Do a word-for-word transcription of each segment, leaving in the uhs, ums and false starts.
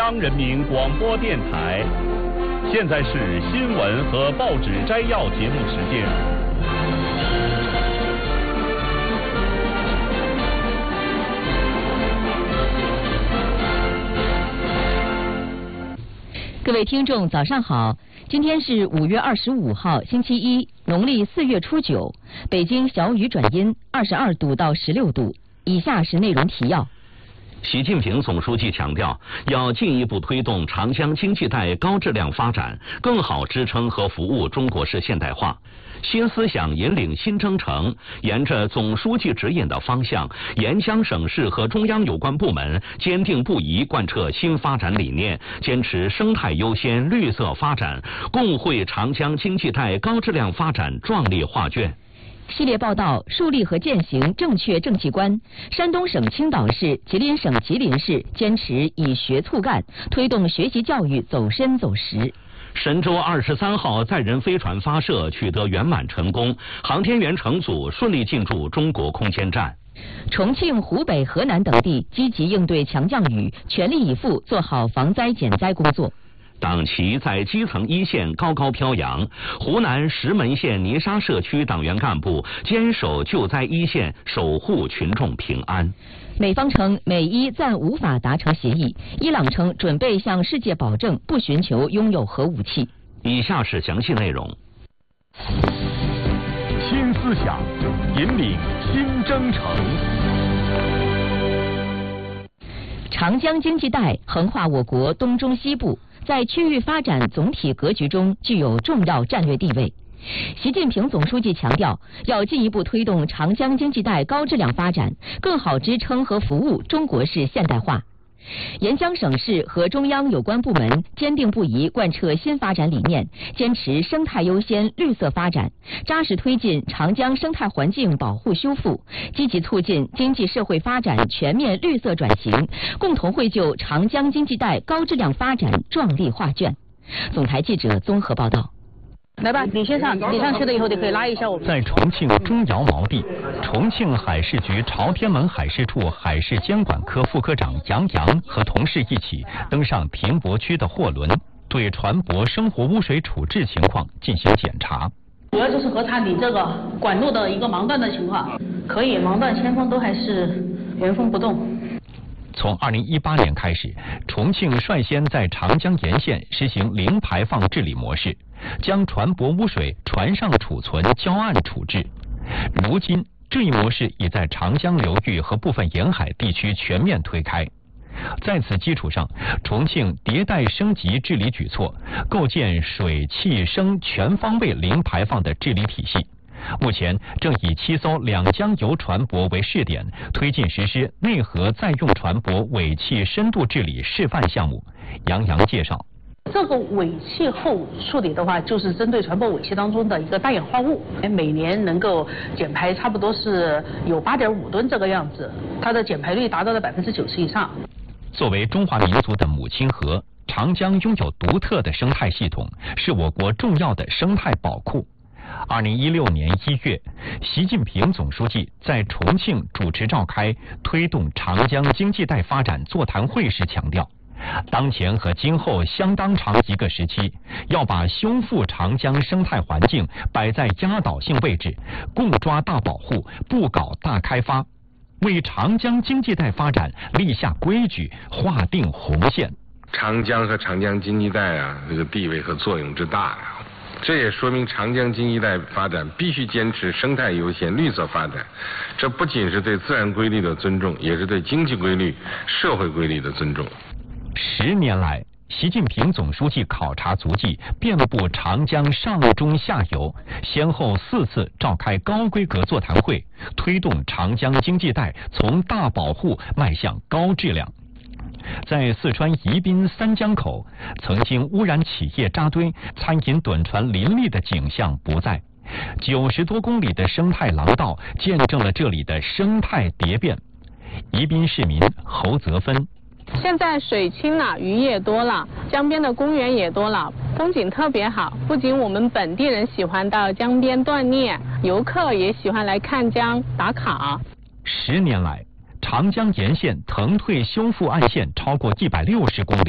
央人民广播电台，现在是新闻和报纸摘要节目时间。 各位听众，早上好！今天是五月二十五号，星期一，农历四月初九。北京小雨转阴，二十二度到十六度。以下是内容提要。 习近平总书记强调，要进一步推动长江经济带高质量发展，更好支撑和服务中国式现代化。新思想引领新征程，沿着总书记指引的方向，沿江省市和中央有关部门坚定不移贯彻新发展理念，坚持生态优先、绿色发展，共绘长江经济带高质量发展壮丽画卷。 系列报道：树立和践行正确政绩观。山东省青岛市、吉林省吉林市坚持以学促干，推动学习教育走深走实。 神舟二十三号载人飞船发射取得圆满成功，航天员乘组顺利进驻中国空间站。 重庆、湖北、河南等地积极应对强降雨，全力以赴做好防灾减灾工作。 党旗在基层一线高高飘扬，湖南石门县泥沙社区党员干部坚守救灾一线，守护群众平安。 美方称美伊暂无法达成协议，伊朗称准备向世界保证不寻求拥有核武器。 以下是详细内容。 新思想引领新征程。 长江经济带横跨我国东中西部，在区域发展总体格局中具有重要战略地位。习近平总书记强调，要进一步推动长江经济带高质量发展，更好支撑和服务中国式现代化。沿江省市和中央有关部门坚定不移贯彻新发展理念，坚持生态优先、绿色发展，扎实推进长江生态环境保护修复，积极促进经济社会发展全面绿色转型，共同绘就长江经济带高质量发展壮丽画卷。总台记者综合报道。 来吧，你先上，你上去了以后，你可以拉一下我们。 在重庆钟窑锚地，重庆海事局朝天门海事处海事监管科副科长杨洋和同事一起登上停泊区的货轮，对船舶生活污水处置情况进行检查。 主要就是核查你这个管路的一个盲断的情况，可以盲断铅封都还是原封不动。 从二零一八年开始，重庆率先在长江沿线实行零排放治理模式，将船舶污水船上储存、交岸处置。如今，这一模式已在长江流域和部分沿海地区全面推开。在此基础上，重庆迭代升级治理举措，构建水、气、声全方位零排放的治理体系。目前正以七艘两江油船舶为试点，推进实施内河在用船舶尾气深度治理示范项目。杨洋介绍， 这个尾气后处理的话，就是针对船舶尾气当中的一个大氧化物，每年能够减排差不多是有八点五吨这个样子，它的减排率达到了百分之九十以上。 作为中华民族的母亲河，长江拥有独特的生态系统，是我国重要的生态宝库。二零一六年一月，习近平总书记在重庆主持召开推动长江经济带发展座谈会时强调，当前和今后相当长一个时期，要把修复长江生态环境摆在压倒性位置，共抓大保护，不搞大开发，为长江经济带发展立下规矩，划定红线。 长江和长江经济带啊，这个地位和作用之大啊，这也说明长江经济带发展必须坚持生态优先、绿色发展。这不仅是对自然规律的尊重，也是对经济规律、社会规律的尊重。 十年来，习近平总书记考察足迹遍布长江上中下游，先后四次召开高规格座谈会，推动长江经济带从大保护迈向高质量。在四川宜宾三江口，曾经污染企业扎堆、餐饮趸船林立的景象不再，九十多公里的生态廊道见证了这里的生态蝶变。宜宾市民侯泽芬， 现在水清了，鱼也多了，江边的公园也多了，风景特别好。不仅我们本地人喜欢到江边锻炼，游客也喜欢来看江打卡。 十年来，长江沿线腾退修复岸线超过一百六十公里，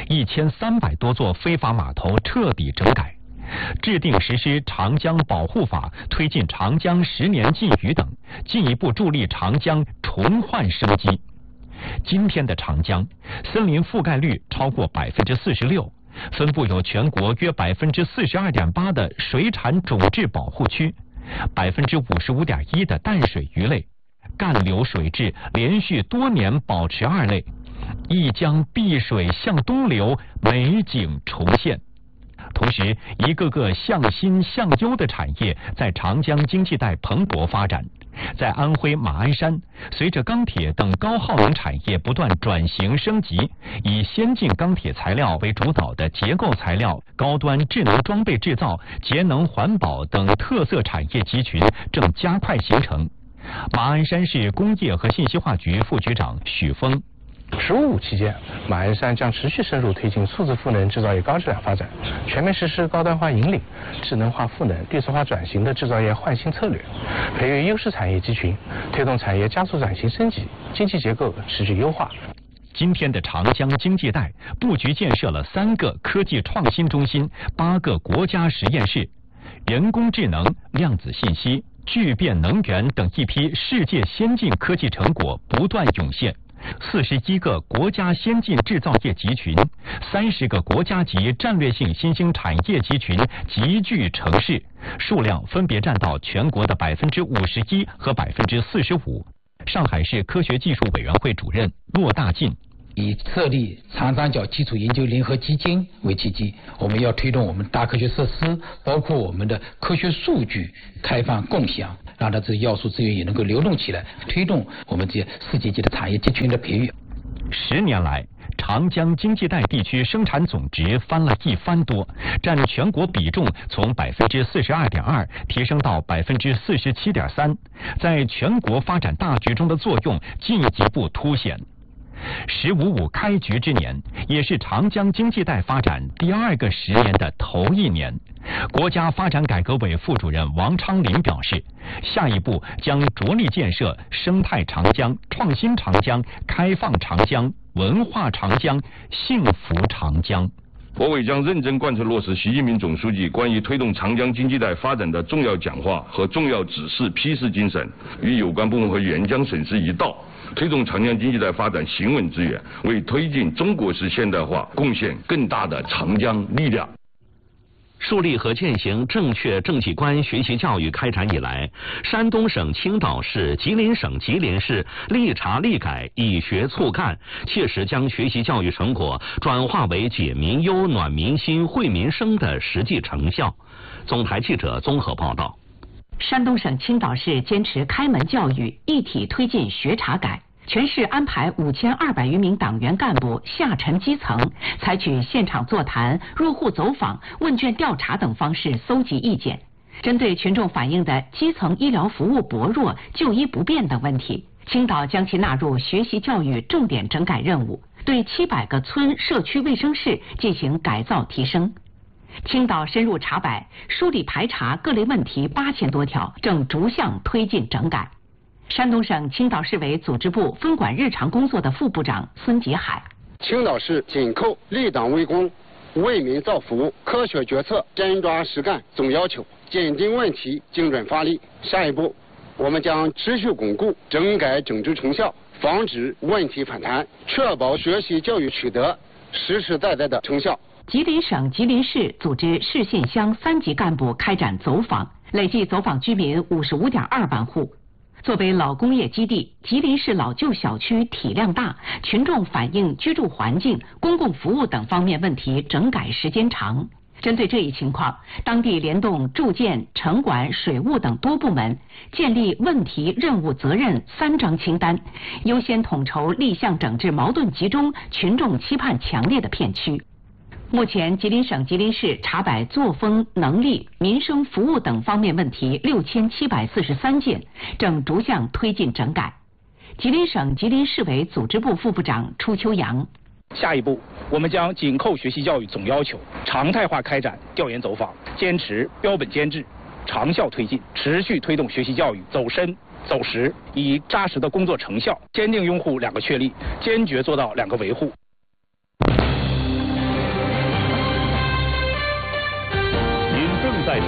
一千三百多座非法码头彻底整改，制定实施长江保护法，推进长江十年禁渔等，进一步助力长江重焕生机。今天的长江，森林覆盖率超过百分之四十六，分布有全国约百分之四十二点八的水产种质保护区，百分之五十五点一的淡水鱼类，干流水质连续多年保持二类，一江碧水向东流，美景重现。同时，一个个向新向优的产业在长江经济带蓬勃发展。在安徽马鞍山，随着钢铁等高耗能产业不断转型升级，以先进钢铁材料为主导的结构材料、高端智能装备制造、节能环保等特色产业集群正加快形成。马鞍山市工业和信息化局副局长许峰。 十五五期间，马鞍山将持续深入推进数字赋能制造业高质量发展，全面实施高端化引领、智能化赋能、绿色化转型的制造业焕新策略，培育优势产业集群，推动产业加速转型升级，经济结构持续优化。 今天的长江经济带布局建设了三个科技创新中心、八个国家实验室，人工智能、量子信息、聚变能源等一批世界先进科技成果不断涌现。四十一个国家先进制造业集群，三十个国家级战略性新兴产业集群集聚成市，数量分别占到全国的百分之五十一和百分之四十五。上海市科学技术委员会主任骆大进。 以设立长三角基础研究联合基金为契机，我们要推动我们大科学设施，包括我们的科学数据开放共享，让它这要素资源也能够流动起来，推动我们这些世界级的产业集群的培育。 十年来，长江经济带地区生产总值翻了一番多，占全国比重从百分之四十二点二提升到百分之四十七点三，在全国发展大局中的作用进一步凸显。十五五开局之年，也是长江经济带发展第二个十年的头一年。国家发展改革委副主任王昌林表示，下一步将着力建设生态长江、创新长江、开放长江、文化长江、幸福长江。 国委将认真贯彻落实习近平总书记关于推动长江经济带发展的重要讲话和重要指示批示精神，与有关部门和援疆省市一道，推动长江经济带发展行稳致远，为推进中国式现代化贡献更大的长江力量。 树立和践行正确政绩观学习教育开展以来，山东省青岛市、吉林省吉林市立查立改、以学促干，切实将学习教育成果转化为解民忧、暖民心、惠民生的实际成效。总台记者综合报道。 山东省青岛市坚持开门教育，一体推进学查改。全市安排五千二百余名党员干部下沉基层，采取现场座谈、入户走访、问卷调查等方式搜集意见。针对群众反映的基层医疗服务薄弱、就医不便等问题，青岛将其纳入学习教育重点整改任务，对七百个村社区卫生室进行改造提升。青岛深入查摆、梳理排查各类问题八千多条，正逐项推进整改。山东省青岛市委组织部分管日常工作的副部长孙杰海： 青岛市紧扣立党为公、为民造福、科学决策、真抓实干总要求，坚定问题、精准发力。下一步，我们将持续巩固整改整治成效，防止问题反弹，确保学习教育取得实实在在的成效。 吉林省吉林市组织市县乡三级干部开展走访，累计走访居民五十五点二万户。作为老工业基地，吉林市老旧小区体量大，群众反映居住环境、公共服务等方面问题整改时间长。针对这一情况，当地联动住建、城管、水务等多部门，建立问题、任务、责任三张清单，优先统筹立项整治矛盾集中、群众期盼强烈的片区。目前，吉林省吉林市查摆作风、能力、民生服务等方面问题六千七百四十三件，正逐项推进整改。吉林省吉林市委组织部副部长初秋阳： 下一步，我们将紧扣学习教育总要求，常态化开展调研走访，坚持标本兼治，长效推进，持续推动学习教育走深走实，以扎实的工作成效，坚定拥护两个确立，坚决做到两个维护。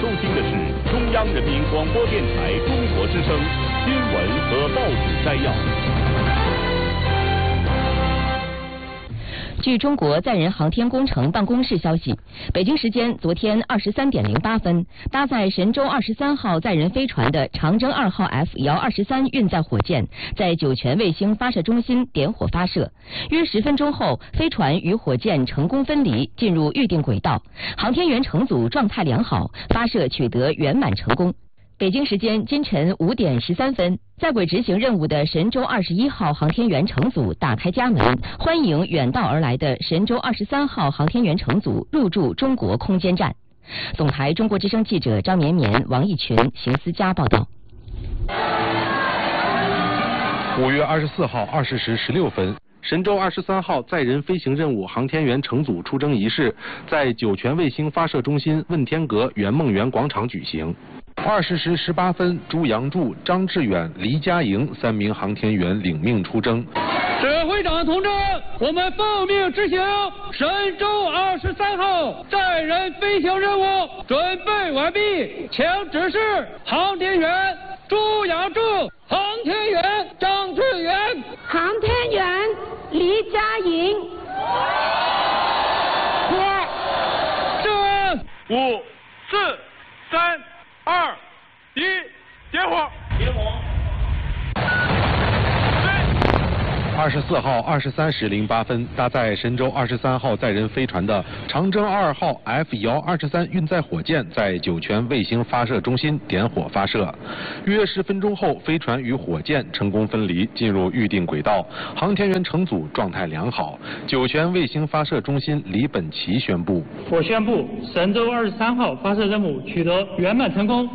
收听的是中央人民广播电台中国之声新闻和报纸摘要。 据中国载人航天工程办公室消息，北京时间昨天二十三点零八分，搭载神舟二十三号载人飞船的长征二号 F 遥二十三运载火箭在酒泉卫星发射中心点火发射。约十分钟后，飞船与火箭成功分离，进入预定轨道。航天员乘组状态良好，发射取得圆满成功。北京时间今晨五点十三分，在轨执行任务的神舟二十一号航天员乘组打开家门，欢迎远道而来的神舟二十三号航天员乘组入驻中国空间站。总台中国之声记者张绵绵、王义群、邢思佳报道。 五月二十四号二十时十六分。神舟二十三号载人飞行任务航天员乘组出征仪式在酒泉卫星发射中心问天阁圆梦园广场举行。二十时十八分，朱杨柱、张志远、黎佳莹三名航天员领命出征。 指挥长同志，我们奉命执行神舟二十三号载人飞行任务，准备完毕，请指示航天员朱杨柱、航天员张志远、 航天员黎佳莹。 这五四三二一，点火！点火！ 二十四号二十三时零八分，搭载神舟二十三号载人飞船的长征二号 F 遥二十三运载火箭在酒泉卫星发射中心点火发射。约十分钟后，飞船与火箭成功分离，进入预定轨道。航天员乘组状态良好。酒泉卫星发射中心李本奇宣布： 我宣布神舟二十三号发射任务取得圆满成功。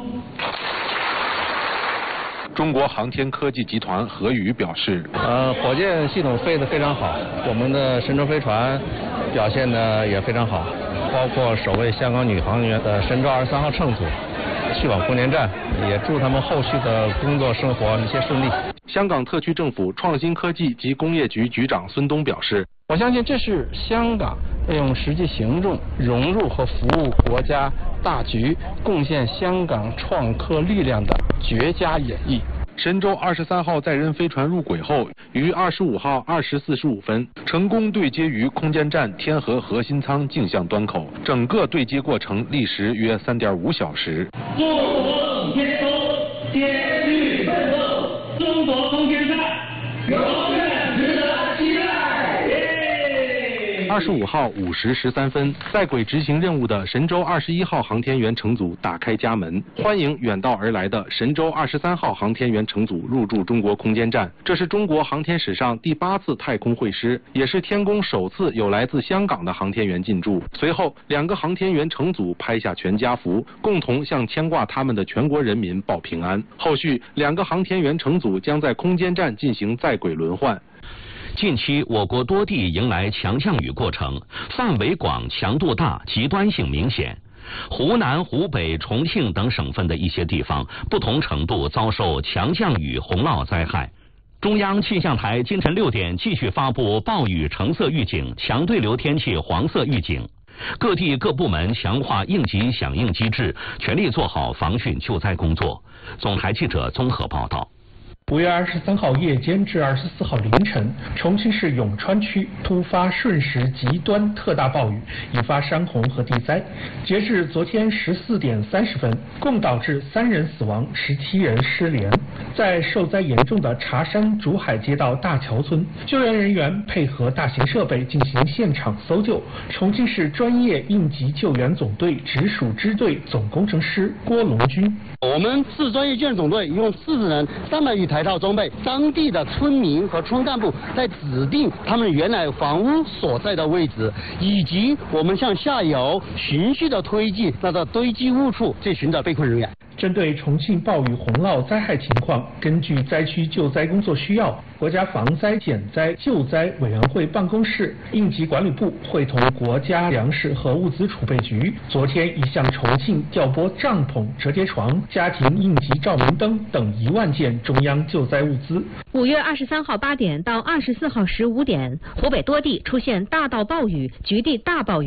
中国航天科技集团何宇表示， 呃，火箭系统飞得非常好，我们的神舟飞船表现得也非常好，包括首位香港女航员的神舟二十三号乘组去往空间站，也祝他们后续的工作生活一切顺利。 香港特区政府创新科技及工业局局长孙东表示， 我相信这是香港要用实际行动融入和服务国家大局，贡献香港创科力量的绝佳演绎。 神舟二十三号载人飞船入轨后，于二十五号二时四十五分成功对接于空间站天河核心舱径向端口，整个对接过程历时约三点五小时。 中国天空艰巨奋斗，中国空间站永远值得期待。 二十五号五时十三分，在轨执行任务的神舟二十一号航天员乘组打开家门，欢迎远道而来的神舟二十三号航天员乘组入驻中国空间站。这是中国航天史上第八次太空会师，也是天宫首次有来自香港的航天员进驻。随后，两个航天员乘组拍下全家福，共同向牵挂他们的全国人民报平安。后续，两个航天员乘组将在空间站进行在轨轮换。 近期，我国多地迎来强降雨过程，范围广、强度大、极端性明显。湖南、湖北、重庆等省份的一些地方，不同程度遭受强降雨洪涝灾害。中央气象台今晨六点继续发布暴雨橙色预警、强对流天气黄色预警。各地各部门强化应急响应机制，全力做好防汛救灾工作。总台记者综合报道。 五月二十三号夜间至二十四号凌晨，重庆市永川区突发瞬时极端特大暴雨，引发山洪和地灾。截至昨天十四点三十分，共导致三人死亡，十七人失联。在受灾严重的茶山竹海街道大桥村，救援人员配合大型设备进行现场搜救。重庆市专业应急救援总队直属支队总工程师郭龙军： 我们市专业救援总队用四十人、三百余台套装备，当地的村民和村干部在指定他们原来房屋所在的位置，以及我们向下游循序的推进那个堆积物处去寻找被困人员。 针对重庆暴雨洪涝灾害情况，根据灾区救灾工作需要，国家防灾减灾救灾委员会办公室、应急管理部会同国家粮食和物资储备局，昨天已向重庆调拨帐篷、折叠床、家庭应急照明灯等一万件中央救灾物资。 五月二十三号八点到二十四号十五点，湖北多地出现大到暴雨、局地大暴雨。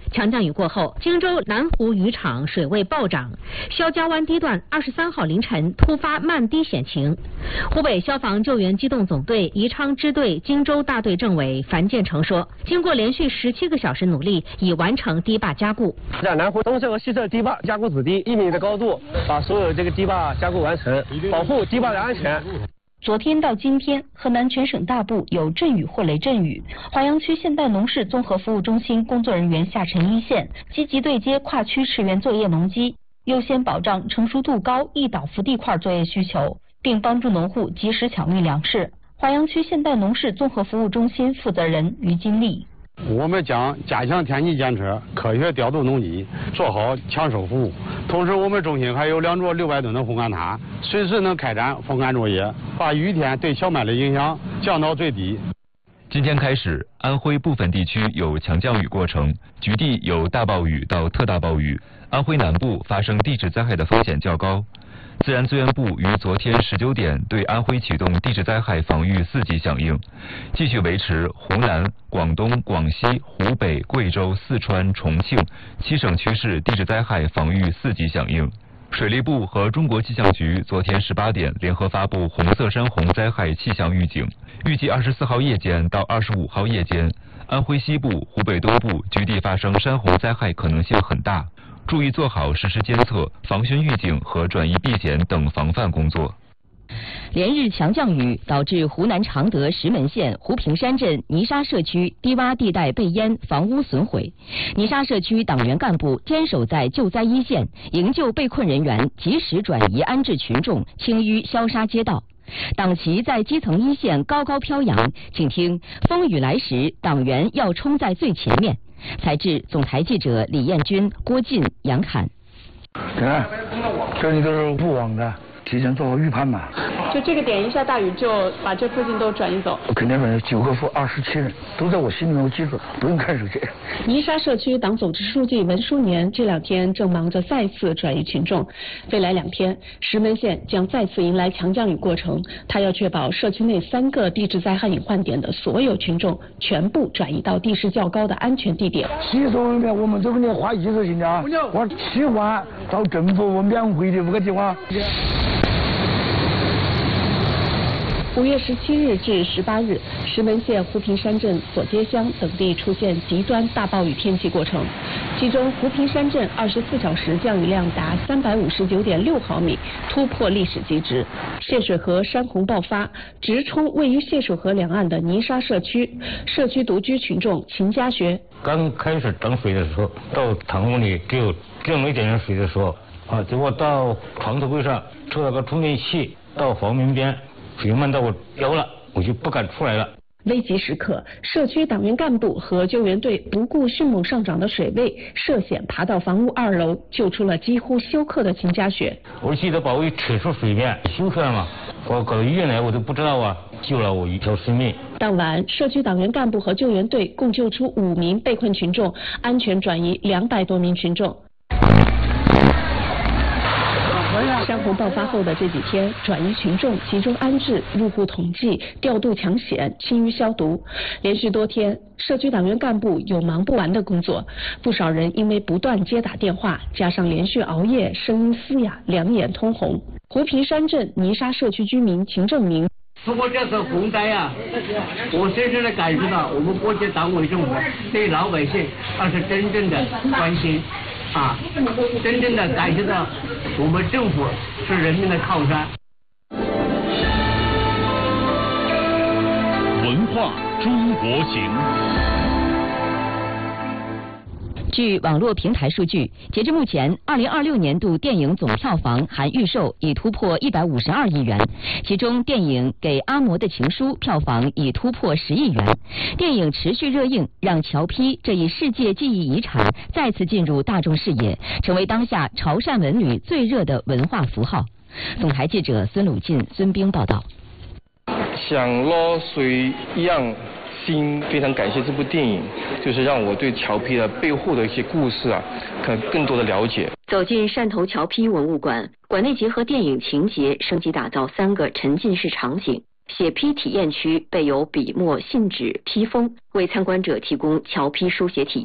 强降雨过后，荆州南湖渔场水位暴涨，肖家湾堤段二十三号凌晨突发漫堤险情。湖北消防救援机动总队宜昌支队荆州大队政委樊建成说，经过连续十七个小时努力，已完成堤坝加固。 在南湖东侧和西侧堤坝加固子堤一米的高度，把所有这个堤坝加固完成，保护堤坝的安全。 昨天到今天，河南全省大部有阵雨或雷阵雨。华阳区现代农事综合服务中心工作人员下沉一线，积极对接跨区驰援作业农机，优先保障成熟度高易倒伏地块作业需求，并帮助农户及时抢运粮食。华阳区现代农事综合服务中心负责人于金丽。 我们将加强天气监测，科学调度农机，做好抢收服务。同时，我们中心还有两座六百吨的烘干塔，随时能开展风干作业，把雨天对小麦的影响降到最低。 今天开始，安徽部分地区有强降雨过程，局地有大暴雨到特大暴雨，安徽南部发生地质灾害的风险较高。自然资源部于昨天十九点对安徽启动地质灾害防御四级响应，继续维持湖南、广东、广西、湖北、贵州、四川、重庆七省区市地质灾害防御四级响应。水利部和中国气象局昨天十八点联合发布红色山洪灾害气象预警，预计二十四号夜间到二十五号夜间，安徽西部、湖北东部局地发生山洪灾害可能性很大。注意做好实时监测、防汛预警和转移避险等防范工作。 连日强降雨导致湖南常德石门县湖平山镇泥沙社区低洼地带被淹，房屋损毁。泥沙社区党员干部坚守在救灾一线，营救被困人员，及时转移安置群众，清淤消杀街道。党旗在基层一线高高飘扬，请听风雨来时，党员要冲在最前面。采制总台记者李彦军、郭进、杨侃。 你看，这里都是雾网的，提前做好预判嘛。 就这个点一下大雨就把这附近都转移走。 肯定是九个副二十七人都在我心里面，我记住，不用看手机。 泥沙社区党总支书记文书年这两天正忙着再次转移群众。未来两天，石门县将再次迎来强降雨过程，他要确保社区内三个地质灾害隐患点的所有群众全部转移到地势较高的安全地点。 洗手里面我们这边花一就行了，我喜欢到政府我免费的这个地方。 五月十七日至十八日，石门县湖平山镇左街乡等地出现极端大暴雨天气过程，其中湖平山镇二十四小时降雨量达三百五十九点六毫米，突破历史极值。泄水河山洪爆发，直冲位于泄水河两岸的泥沙社区，社区独居群众秦家学。 刚开始涨水的时候，到堂屋里只有这么一点点水的时候，啊，结果到床头柜上抽了个充电器，到房门边。水漫到我腰了，我就不敢出来了。 危急时刻，社区党员干部和救援队不顾迅猛上涨的水位，涉险爬到房屋二楼，救出了几乎休克的秦家雪。 我记得把我扯出水面，休克了嘛，我搞到医院来，我都不知道啊，救了我一条生命。 当晚，社区党员干部和救援队共救出五名被困群众，安全转移两百多名群众。山洪爆发后的这几天，转移群众、集中安置、入户统计、调度抢险、清淤消毒，连续多天，社区党员干部有忙不完的工作。不少人因为不断接打电话，加上连续熬夜，声音嘶哑，两眼通红。湖平山镇泥沙社区居民秦正明。 通过这次洪灾啊，我深深的感受到我们国家党委政府对老百姓那是真正的关心啊，真正的感觉到我们政府是人民的靠山。 文化中国行。 据网络平台数据，截至目前，二零二六年度电影总票房含预售已突破一百五十二亿元，其中电影《给阿嬷的情书》票房已突破十亿元。电影持续热映，让侨批这一世界记忆遗产再次进入大众视野，成为当下潮汕文旅最热的文化符号。总台记者孙鲁进、孙兵报道。 像落水一样。心非常感谢这部电影，就是让我对侨批的背后的一些故事啊，可更多的了解。 走进汕头侨批文物馆，馆内结合电影情节，升级打造三个沉浸式场景。写批体验区备有笔墨、信纸、批锋，为参观者提供侨批书写体验。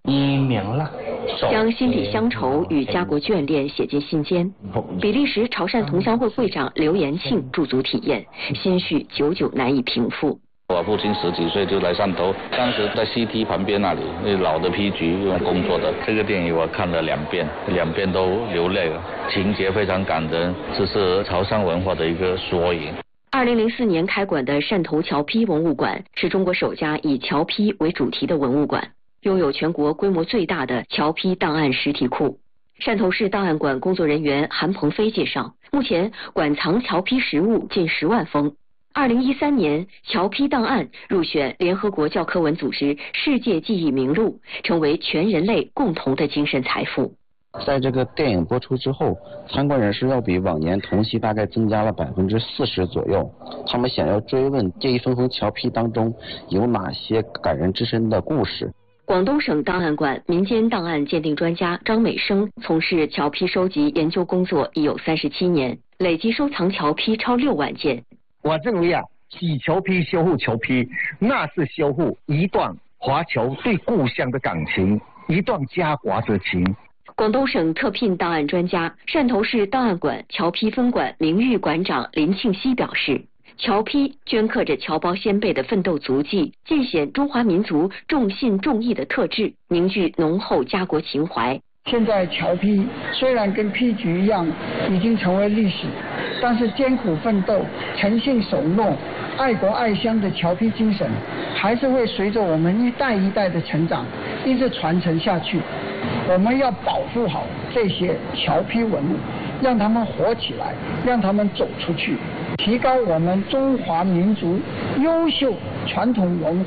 移民了。 将心底乡愁与家国眷恋写进信笺。比利时潮汕同乡会会长刘延庆驻足体验，心绪久久难以平复。 我父亲十几岁就来汕头，当时在 C T 旁边那里，那老的批局用工作的。这个电影我看了两遍，两遍都流泪了，情节非常感人，这是潮汕文化的一个缩影。 二零零四年开馆的汕头侨批文物馆是中国首家以侨批为主题的文物馆，拥有全国规模最大的侨批档案实体库。汕头市档案馆工作人员韩鹏飞介绍，目前馆藏侨批实物近十万封。二零一三年，侨批档案入选联合国教科文组织世界记忆名录，成为全人类共同的精神财富。 在这个电影播出之后，参观人数要比往年同期大概增加了百分之四十左右。他们想要追问这一封封侨批当中有哪些感人至深的故事。 广东省档案馆民间档案鉴定专家张美生从事侨批收集研究工作已有三十七年，累计收藏侨批超六万件。 我认为啊，洗侨批、修复侨批，那是修复一段华侨对故乡的感情，一段家国之情。 广东省特聘档案专家、汕头市档案馆侨批分馆名誉馆长林庆熙表示，侨批镌刻着侨胞先辈的奋斗足迹，尽显中华民族重信重义的特质，凝聚浓厚家国情怀。 现在侨批虽然跟批局一样已经成为历史，但是艰苦奋斗、诚信守诺、爱国爱乡的侨批精神，还是会随着我们一代一代的成长，一直传承下去。我们要保护好这些侨批文物，让他们活起来，让他们走出去，提高我们中华民族优秀传统文化